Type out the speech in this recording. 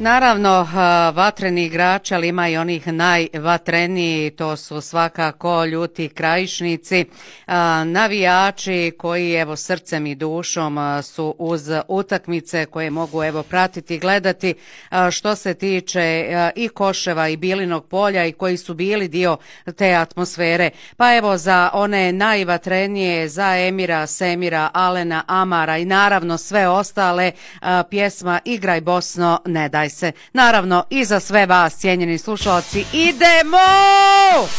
Naravno, vatreni igrači, ali ima i onih najvatreniji, to su svakako ljuti Krajišnici, navijači koji evo srcem i dušom su uz utakmice koje mogu evo pratiti i gledati što se tiče i Koševa i Bilinog polja i koji su bili dio te atmosfere. Pa evo za one najvatrenije, za Emira, Semira, Alena, Amara i naravno sve ostale pjesma Igraj Bosno, ne daj se. Naravno i za sve vas, cijenjeni slušalci, idemo!